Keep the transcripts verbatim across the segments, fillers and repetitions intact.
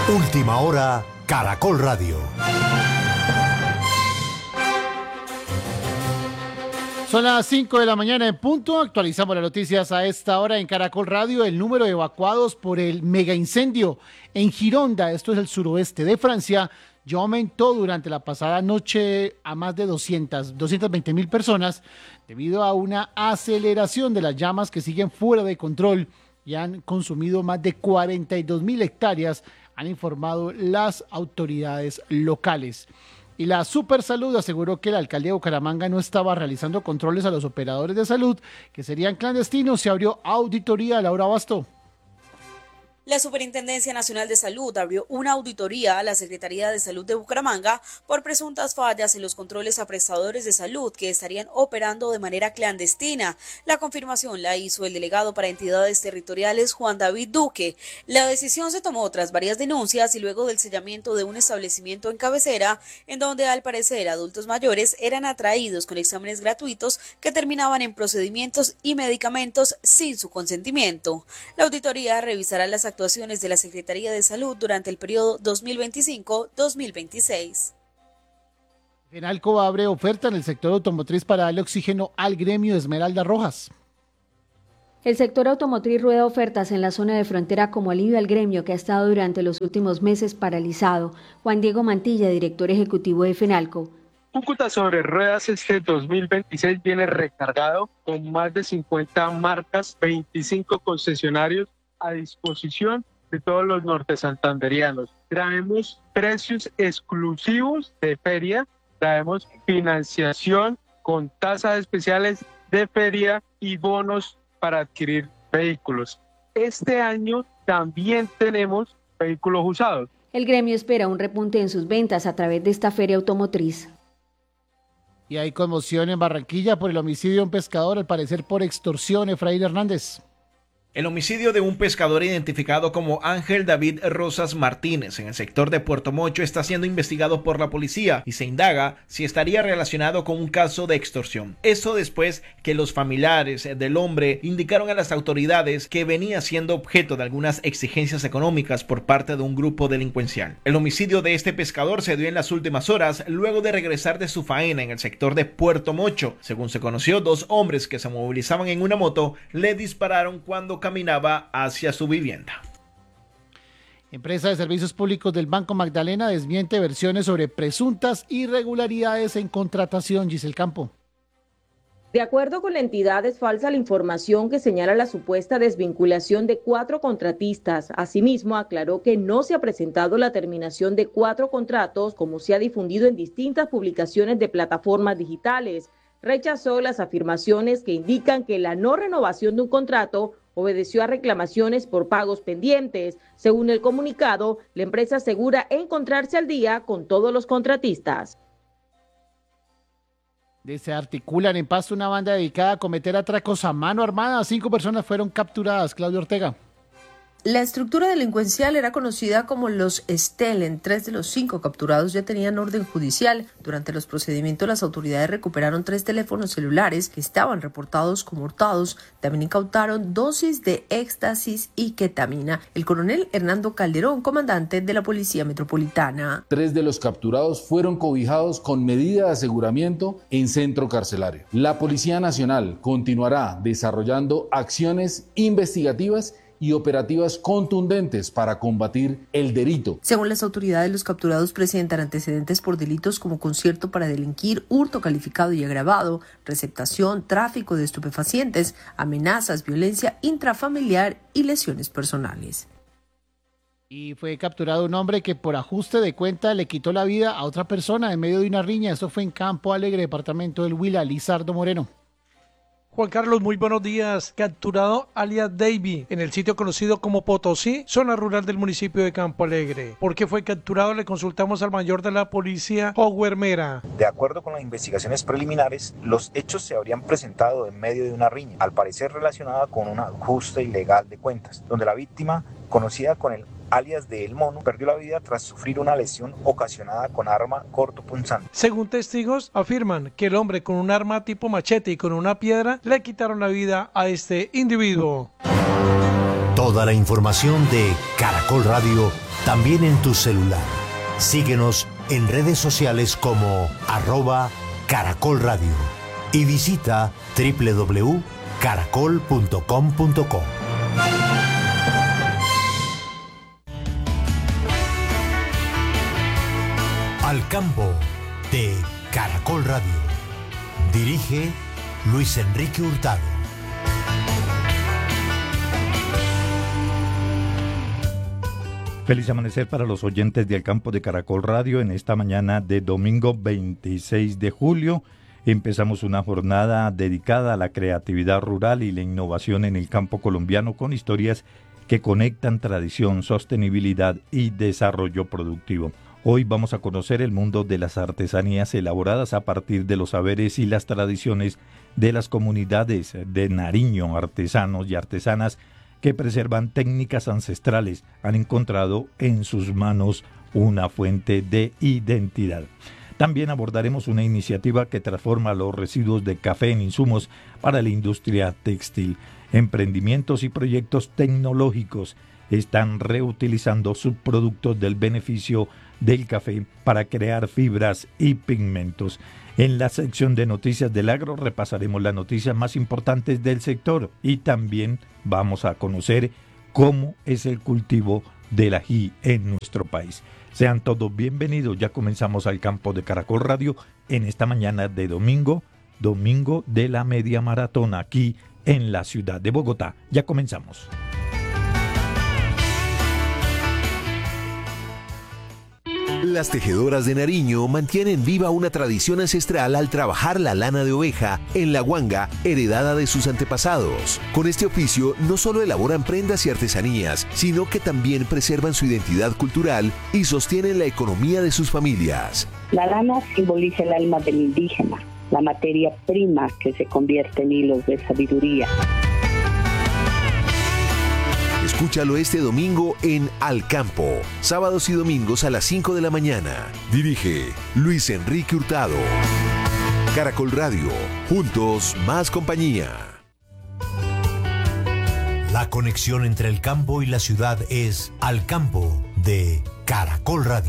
Última hora, Caracol Radio. Son las cinco de la mañana en punto. Actualizamos las noticias a esta hora en Caracol Radio. El número de evacuados por el mega incendio en Gironda, esto es el suroeste de Francia, ya aumentó durante la pasada noche a más de doscientas, doscientas veinte mil personas debido a una aceleración de las llamas que siguen fuera de control y han consumido más de cuarenta y dos mil hectáreas, han informado las autoridades locales. Y la Supersalud aseguró que la alcaldía de Bucaramanga no estaba realizando controles a los operadores de salud, que serían clandestinos. Se abrió auditoría. Laura Basto. La Superintendencia Nacional de Salud abrió una auditoría a la Secretaría de Salud de Bucaramanga por presuntas fallas en los controles a prestadores de salud que estarían operando de manera clandestina. La confirmación la hizo el delegado para entidades territoriales Juan David Duque. La decisión se tomó tras varias denuncias y luego del sellamiento de un establecimiento en Cabecera, en donde al parecer adultos mayores eran atraídos con exámenes gratuitos que terminaban en procedimientos y medicamentos sin su consentimiento. La auditoría revisará las actuaciones de la Secretaría de Salud durante el periodo dos mil veinticinco a dos mil veintiséis. Fenalco abre oferta en el sector automotriz para darle oxígeno al gremio de Esmeraldas Rojas. El sector automotriz rueda ofertas en la zona de frontera como alivio al gremio que ha estado durante los últimos meses paralizado. Juan Diego Mantilla, director ejecutivo de Fenalco. Cúcuta sobre ruedas este dos mil veintiséis viene recargado con más de cincuenta marcas, veinticinco concesionarios a disposición de todos los nortesantanderianos. Traemos precios exclusivos de feria, traemos financiación con tasas especiales de feria y bonos para adquirir vehículos. Este año también tenemos vehículos usados. El gremio espera un repunte en sus ventas a través de esta feria automotriz. Y hay conmoción en Barranquilla por el homicidio de un pescador, al parecer por extorsión. Efraín Hernández. El homicidio de un pescador identificado como Ángel David Rosas Martínez en el sector de Puerto Mocho está siendo investigado por la policía y se indaga si estaría relacionado con un caso de extorsión. Eso después que los familiares del hombre indicaron a las autoridades que venía siendo objeto de algunas exigencias económicas por parte de un grupo delincuencial. El homicidio de este pescador se dio en las últimas horas luego de regresar de su faena en el sector de Puerto Mocho. Según se conoció, dos hombres que se movilizaban en una moto le dispararon cuando caminaba hacia su vivienda. Empresa de Servicios Públicos del Banco Magdalena desmiente versiones sobre presuntas irregularidades en contratación. Giselle Campo. De acuerdo con la entidad, es falsa la información que señala la supuesta desvinculación de cuatro contratistas. Asimismo, aclaró que no se ha presentado la terminación de cuatro contratos, como se ha difundido en distintas publicaciones de plataformas digitales. Rechazó las afirmaciones que indican que la no renovación de un contrato obedeció a reclamaciones por pagos pendientes. Según el comunicado, la empresa asegura encontrarse al día con todos los contratistas. Se articulan en Pasto una banda dedicada a cometer atracos a mano armada. Cinco personas fueron capturadas. Claudio Ortega. La estructura delincuencial era conocida como los Stelen. Tres de los cinco capturados ya tenían orden judicial. Durante los procedimientos, las autoridades recuperaron tres teléfonos celulares que estaban reportados como hurtados. También incautaron dosis de éxtasis y ketamina. El coronel Hernando Calderón, comandante de la Policía Metropolitana. Tres de los capturados fueron cobijados con medida de aseguramiento en centro carcelario. La Policía Nacional continuará desarrollando acciones investigativas y operativas contundentes para combatir el delito. Según las autoridades, los capturados presentan antecedentes por delitos como concierto para delinquir, hurto calificado y agravado, receptación, tráfico de estupefacientes, amenazas, violencia intrafamiliar y lesiones personales. Y fue capturado un hombre que por ajuste de cuenta le quitó la vida a otra persona en medio de una riña. Eso fue en Campo Alegre, departamento del Huila. Lizardo Moreno. Juan Carlos, muy buenos días. Capturado alias Davy en el sitio conocido como Potosí, zona rural del municipio de Campo Alegre. ¿Por qué fue capturado? Le consultamos al mayor de la policía, Howard Mera. De acuerdo con las investigaciones preliminares, los hechos se habrían presentado en medio de una riña, al parecer relacionada con un ajuste ilegal de cuentas, donde la víctima, conocida con el alias de El Mono, perdió la vida tras sufrir una lesión ocasionada con arma cortopunzante. Según testigos, afirman que el hombre con un arma tipo machete y con una piedra le quitaron la vida a este individuo. Toda la información de Caracol Radio también en tu celular. Síguenos en redes sociales como arroba Caracol Radio y visita doble u doble u doble u punto caracol punto com punto co. Al campo de Caracol Radio. Dirige Luis Enrique Hurtado. Feliz amanecer para los oyentes de Al Campo de Caracol Radio en esta mañana de domingo veintiséis de julio. Empezamos una jornada dedicada a la creatividad rural y la innovación en el campo colombiano con historias que conectan tradición, sostenibilidad y desarrollo productivo. Hoy vamos a conocer el mundo de las artesanías elaboradas a partir de los saberes y las tradiciones de las comunidades de Nariño, artesanos y artesanas que preservan técnicas ancestrales, han encontrado en sus manos una fuente de identidad. También abordaremos una iniciativa que transforma los residuos de café en insumos para la industria textil. Emprendimientos y proyectos tecnológicos están reutilizando subproductos del beneficio del café para crear fibras y pigmentos. En la sección de noticias del agro repasaremos las noticias más importantes del sector y también vamos a conocer cómo es el cultivo del ají en nuestro país. Sean todos bienvenidos, ya comenzamos Al Campo de Caracol Radio en esta mañana de domingo, domingo de la media maratón aquí en la ciudad de Bogotá. Ya comenzamos. Las tejedoras de Nariño mantienen viva una tradición ancestral al trabajar la lana de oveja en la guanga heredada de sus antepasados. Con este oficio no solo elaboran prendas y artesanías, sino que también preservan su identidad cultural y sostienen la economía de sus familias. La lana simboliza el alma del indígena, la materia prima que se convierte en hilos de sabiduría. Escúchalo este domingo en Al Campo, sábados y domingos a las cinco de la mañana. Dirige Luis Enrique Hurtado. Caracol Radio, juntos más compañía. La conexión entre el campo y la ciudad es Al Campo de Caracol Radio.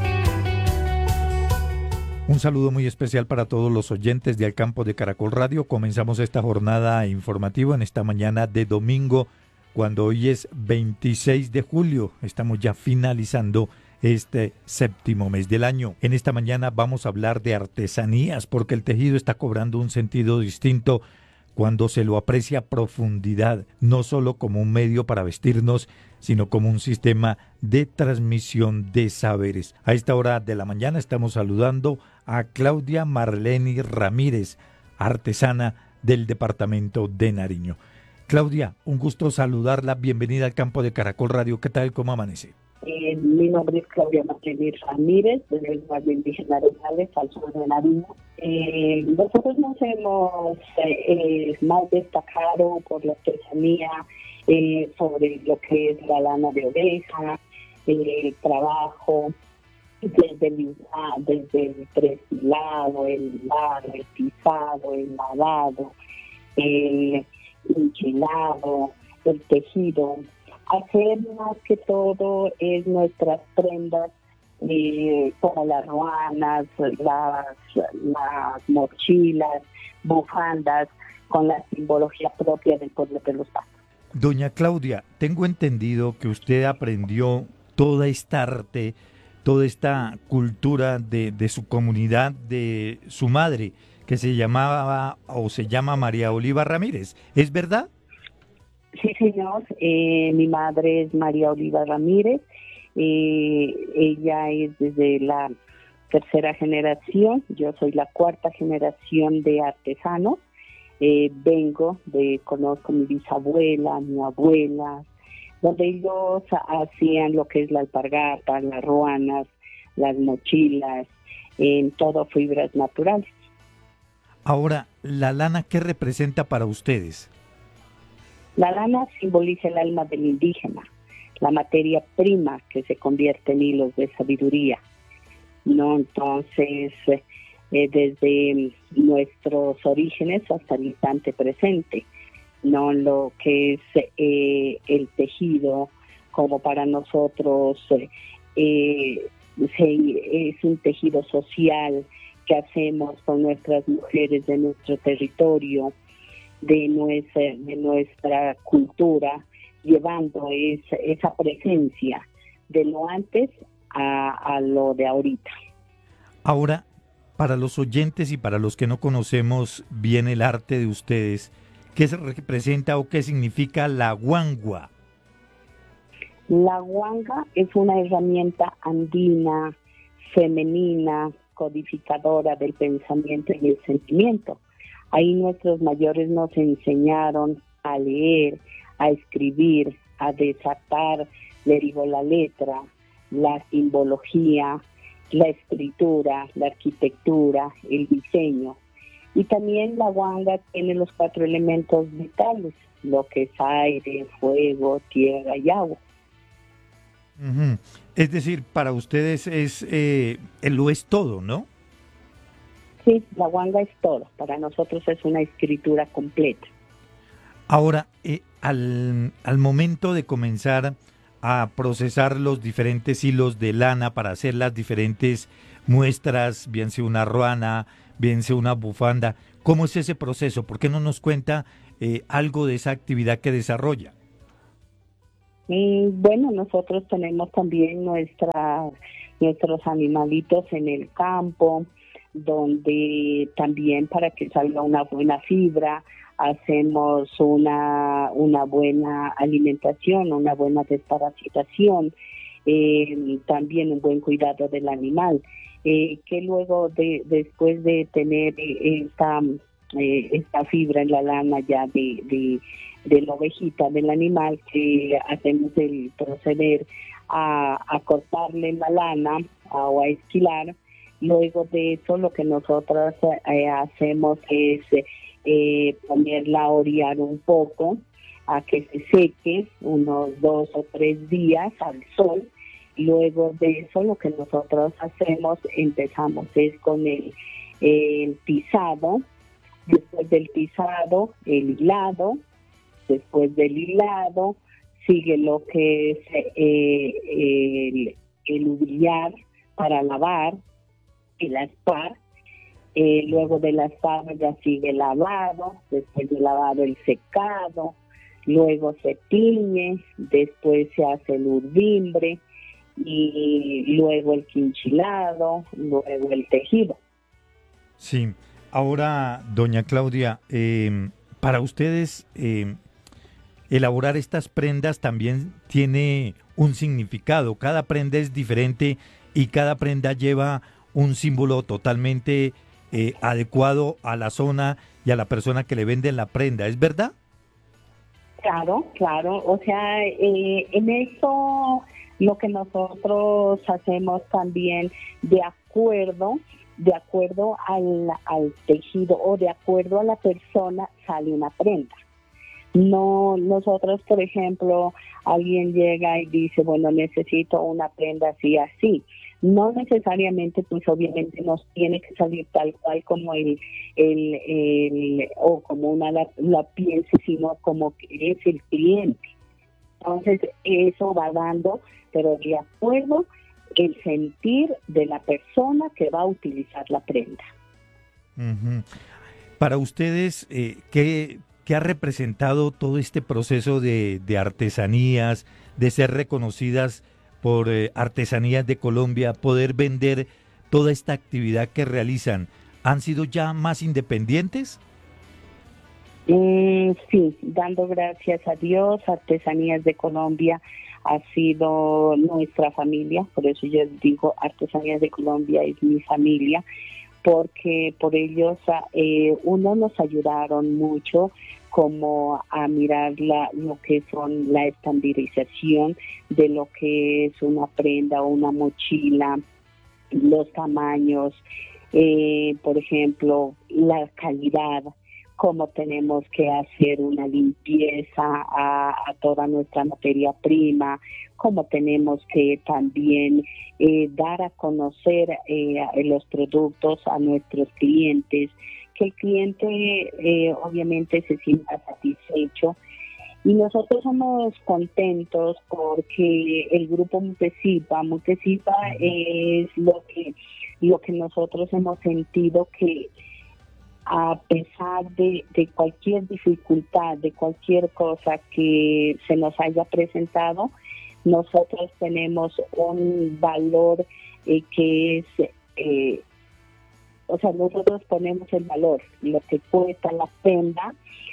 Un saludo muy especial para todos los oyentes de Al Campo de Caracol Radio. Comenzamos esta jornada informativa en esta mañana de domingo, cuando hoy es veintiséis de julio, estamos ya finalizando este séptimo mes del año. En esta mañana vamos a hablar de artesanías, porque el tejido está cobrando un sentido distinto cuando se lo aprecia a profundidad, no solo como un medio para vestirnos, sino como un sistema de transmisión de saberes. A esta hora de la mañana estamos saludando a Claudia Marleni Ramírez, artesana del departamento de Nariño. Claudia, un gusto saludarla, bienvenida al Campo de Caracol Radio. ¿Qué tal? ¿Cómo amanece? Eh, mi nombre es Claudia Marleni Ramírez, del barrio indígena Arenales, al sur de Nariño. Eh, nosotros nos hemos eh, más destacado por la artesanía eh, sobre lo que es la lana de oveja, eh, el trabajo desde el, desde el prestilado, el hilado, el pisado, el lavado, el enchilado, el tejido. Hacer más que todo es nuestras prendas, eh, como las ruanas, las, las mochilas, bufandas, con la simbología propia del pueblo de los Pastos. Doña Claudia, tengo entendido que usted aprendió toda esta arte, toda esta cultura de, de su comunidad, de su madre, que se llamaba o se llama María Oliva Ramírez. ¿Es verdad? Sí, señor. Eh, mi madre es María Oliva Ramírez. Eh, ella es desde la tercera generación. Yo soy la cuarta generación de artesanos. Eh, vengo de, conozco a mi bisabuela, mi abuela, donde ellos hacían lo que es la alpargata, las ruanas, las mochilas, en todo fibras naturales. Ahora, ¿la lana qué representa para ustedes? La lana simboliza el alma del indígena, la materia prima que se convierte en hilos de sabiduría, ¿no? Entonces, eh, desde nuestros orígenes hasta el instante presente, ¿no? Lo que es eh, el tejido como para nosotros eh, eh, es un tejido social que hacemos con nuestras mujeres de nuestro territorio, de nuestra, de nuestra cultura, llevando esa, esa presencia de lo antes a, a lo de ahorita. Ahora, para los oyentes y para los que no conocemos bien el arte de ustedes, ¿qué se representa o qué significa la guangua? La guanga es una herramienta andina, femenina, codificadora del pensamiento y el sentimiento. Ahí nuestros mayores nos enseñaron a leer, a escribir, a desatar, le digo, la letra, la simbología, la escritura, la arquitectura, el diseño. Y también la guanga tiene los cuatro elementos vitales, lo que es aire, fuego, tierra y agua. Uh-huh. Es decir, para ustedes es eh, lo es todo, ¿no? Sí, la guanga es todo. Para nosotros es una escritura completa. Ahora, eh, al, al momento de comenzar a procesar los diferentes hilos de lana para hacer las diferentes muestras, bien sea una ruana, bien sea una bufanda, ¿cómo es ese proceso? ¿Por qué no nos cuenta eh, algo de esa actividad que desarrolla? Y bueno, nosotros tenemos también nuestra, nuestros animalitos en el campo, donde también para que salga una buena fibra, hacemos una, una buena alimentación, una buena desparasitación, eh, también un buen cuidado del animal, eh, que luego de después de tener esta, eh, esta fibra en la lana ya de, de, de la ovejita del animal, que hacemos el proceder a, a cortarle la lana a, o a esquilar. Luego de eso lo que nosotros eh, hacemos es eh, ponerla a orear un poco, a que se seque unos dos o tres días al sol. Luego de eso lo que nosotros hacemos, empezamos es con el, el pisado, después del pisado el hilado, después del hilado sigue lo que es eh, el, el ubillar para lavar, el aspar, eh, luego del aspar ya sigue el lavado, después del lavado el secado, luego se tiñe, después se hace el urdimbre y luego el quinchilado, luego el tejido. Sí, ahora doña Claudia, eh, para ustedes eh, elaborar estas prendas también tiene un significado, cada prenda es diferente y cada prenda lleva un símbolo totalmente eh, adecuado a la zona y a la persona que le vende la prenda, ¿es verdad? Claro, claro, o sea, eh, en eso lo que nosotros hacemos también de acuerdo, de acuerdo al, al tejido o de acuerdo a la persona sale una prenda. No, nosotros, por ejemplo, alguien llega y dice, bueno, necesito una prenda así, así. No necesariamente, pues obviamente nos tiene que salir tal cual como el, el, el o como una la, la piense, sino como que es el cliente. Entonces, eso va dando, pero de acuerdo el sentir de la persona que va a utilizar la prenda. Uh-huh. Para ustedes, eh, ¿qué, ¿qué ha representado todo este proceso de, de artesanías, de ser reconocidas por eh, Artesanías de Colombia, poder vender toda esta actividad que realizan? ¿Han sido ya más independientes? Mm, sí, dando gracias a Dios, Artesanías de Colombia ha sido nuestra familia, por eso yo digo Artesanías de Colombia es mi familia, porque por ellos eh, uno nos ayudaron mucho como a mirar la, lo que son la estandarización de lo que es una prenda o una mochila, los tamaños, eh, por ejemplo, la calidad, cómo tenemos que hacer una limpieza a, a toda nuestra materia prima, cómo tenemos que también eh, dar a conocer eh, los productos a nuestros clientes, que el cliente eh, obviamente se sienta satisfecho Y nosotros somos contentos porque el grupo Mutesipa, Mutesipa es lo que, lo que nosotros hemos sentido que a pesar de, de cualquier dificultad, de cualquier cosa que se nos haya presentado, nosotros tenemos un valor eh, que es, eh, o sea, nosotros ponemos el valor, lo que cuesta la prenda,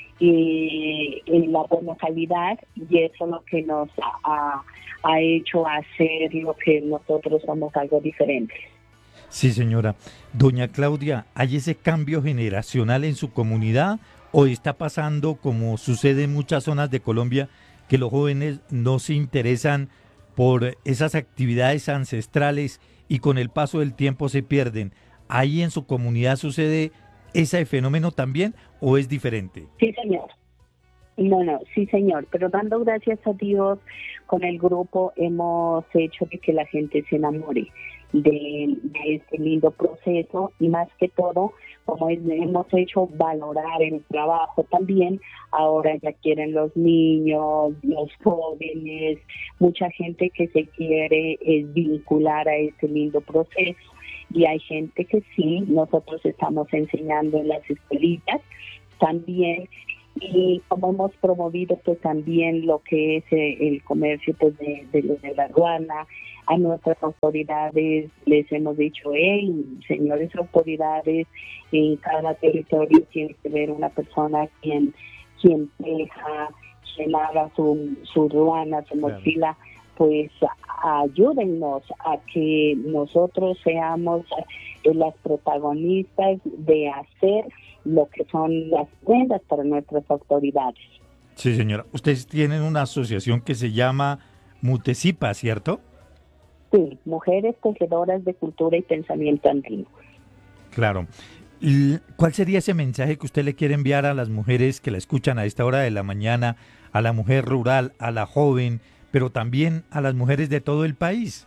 y, y la buena calidad, y eso es lo que nos ha, ha hecho hacer lo que nosotros somos algo diferente. Sí, señora. Doña Claudia, ¿hay ese cambio generacional en su comunidad o está pasando, como sucede en muchas zonas de Colombia, que los jóvenes no se interesan por esas actividades ancestrales y con el paso del tiempo se pierden? ¿Ahí en su comunidad sucede ese fenómeno también o es diferente? Sí, señor. No, no, sí, señor, pero dando gracias a Dios, con el grupo hemos hecho de que la gente se enamore de, de este lindo proceso, y más que todo, como es, hemos hecho valorar el trabajo también. Ahora ya quieren los niños, los jóvenes, mucha gente que se quiere eh, vincular a este lindo proceso, y hay gente que sí, nosotros estamos enseñando en las escuelitas también. Y como hemos promovido pues también lo que es eh, el comercio pues de, de, de la aduana, a nuestras autoridades les hemos dicho, hey, señores autoridades, en cada territorio tiene que haber una persona quien quien teja, quien haga su, su aduana, su mochila, pues ayúdennos a que nosotros seamos eh, las protagonistas de hacer lo que son las prendas para nuestras autoridades. Sí, señora. Ustedes tienen una asociación que se llama Mutesipa, ¿cierto? Sí, Mujeres Tejedoras de Cultura y Pensamiento Andino. Claro. ¿Cuál sería ese mensaje que usted le quiere enviar a las mujeres que la escuchan a esta hora de la mañana, a la mujer rural, a la joven, pero también a las mujeres de todo el país?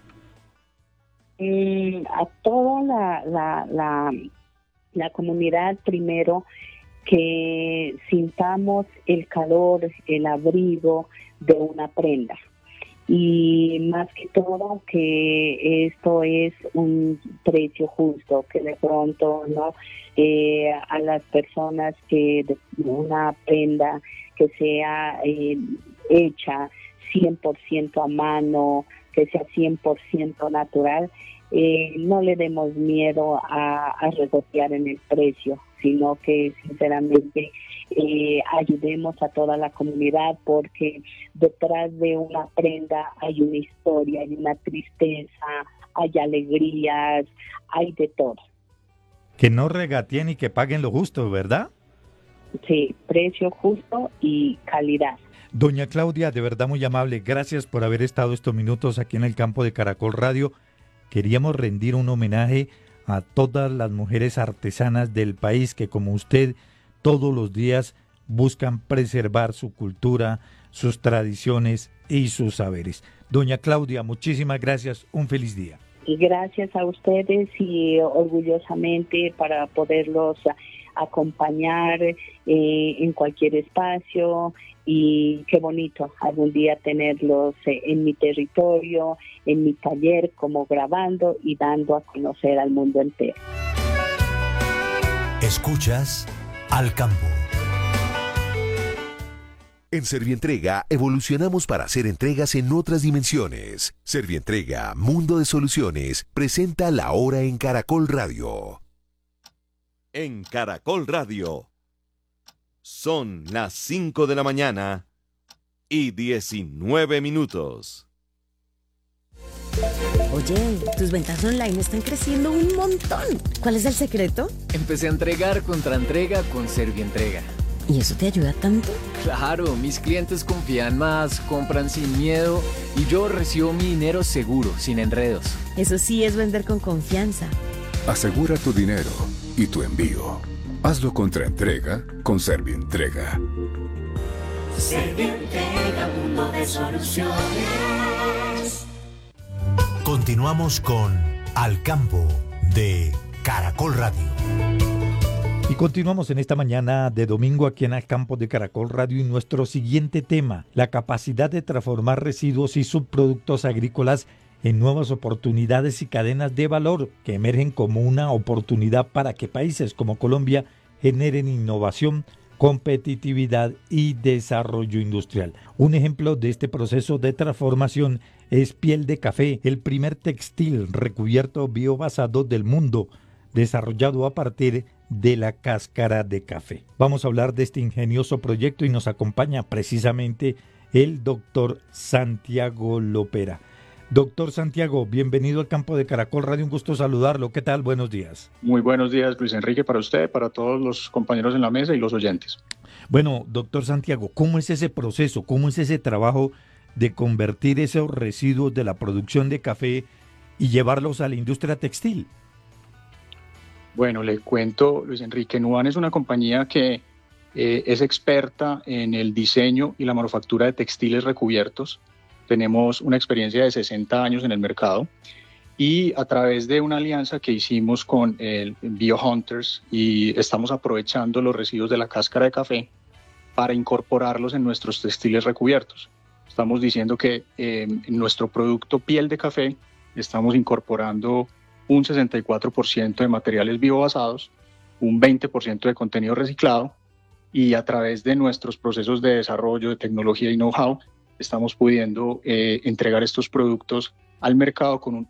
Mm, a toda la, la, la, la comunidad, primero, que sintamos el calor, el abrigo de una prenda. Y más que todo que esto es un precio justo, que de pronto no eh, a las personas que de una prenda que sea eh, hecha cien por ciento a mano, que sea cien por ciento natural, eh, no le demos miedo a, a regotear en el precio, sino que sinceramente eh, ayudemos a toda la comunidad, porque detrás de una prenda hay una historia, hay una tristeza, hay alegrías, hay de todo. Que no regateen y que paguen lo justo, ¿verdad? Sí, precio justo y calidad. Doña Claudia, de verdad muy amable, gracias por haber estado estos minutos aquí en el campo de Caracol Radio. Queríamos rendir un homenaje a todas las mujeres artesanas del país que, como usted, todos los días buscan preservar su cultura, sus tradiciones y sus saberes. Doña Claudia, muchísimas gracias, un feliz día. Y gracias a ustedes, y orgullosamente para poderlos acompañar eh, en cualquier espacio, y qué bonito algún día tenerlos eh, en mi territorio, en mi taller, como grabando y dando a conocer al mundo entero. Escuchas Al Campo. En Servientrega evolucionamos para hacer entregas en otras dimensiones. Servientrega, Mundo de Soluciones, presenta La Hora en Caracol Radio. En Caracol Radio son las cinco de la mañana y diecinueve minutos. Oye, tus ventas online están creciendo un montón. ¿Cuál es el secreto? Empecé a entregar contra entrega con Servientrega. ¿Y eso te ayuda tanto? Claro, mis clientes confían más, compran sin miedo y yo recibo mi dinero seguro, sin enredos. Eso sí es vender con confianza. Asegura tu dinero y tu envío. Hazlo contra entrega con Servientrega. Servientrega, mundo de soluciones. Continuamos con Al Campo de Caracol Radio. Y continuamos en esta mañana de domingo aquí en el campo de Caracol Radio y nuestro siguiente tema, la capacidad de transformar residuos y subproductos agrícolas en nuevas oportunidades y cadenas de valor que emergen como una oportunidad para que países como Colombia generen innovación, competitividad y desarrollo industrial. Un ejemplo de este proceso de transformación es Piel de Café, el primer textil recubierto biobasado del mundo, desarrollado a partir de la cáscara de café. Vamos a hablar de este ingenioso proyecto y nos acompaña precisamente el doctor Santiago Lopera. Doctor Santiago, bienvenido al campo de Caracol Radio, un gusto saludarlo. ¿Qué tal? Buenos días. Muy buenos días, Luis Enrique, para usted, para todos los compañeros en la mesa y los oyentes. Bueno, doctor Santiago, ¿cómo es ese proceso? ¿Cómo es ese trabajo de convertir esos residuos de la producción de café y llevarlos a la industria textil? Bueno, le cuento, Luis Enrique, Nuban es una compañía que eh, es experta en el diseño y la manufactura de textiles recubiertos. Tenemos una experiencia de sesenta años en el mercado y a través de una alianza que hicimos con el BioHunters y estamos aprovechando los residuos de la cáscara de café para incorporarlos en nuestros textiles recubiertos. Estamos diciendo que eh, en nuestro producto Piel de Café estamos incorporando un sesenta y cuatro por ciento de materiales biobasados, un veinte por ciento de contenido reciclado y a través de nuestros procesos de desarrollo de tecnología y know-how estamos pudiendo eh, entregar estos productos al mercado con un